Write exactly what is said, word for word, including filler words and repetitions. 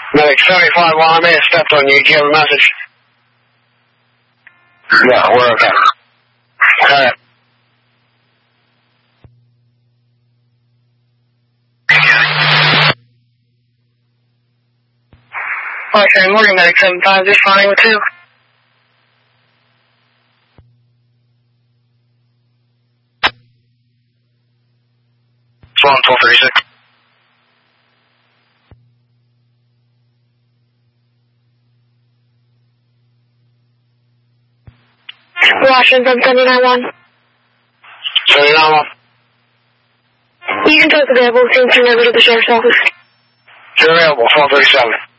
Medic seventy-five, while I may have stepped on you, do you have a message? Yeah, we're okay. Alright. Okay, morning, Medic seventy-five, just fine with you. Swan twelve thirty-six. Washington, seventy-nine one. seventy-nine one. You can talk available, since you're over to the sheriff's office. You're available, twelve thirty-seven.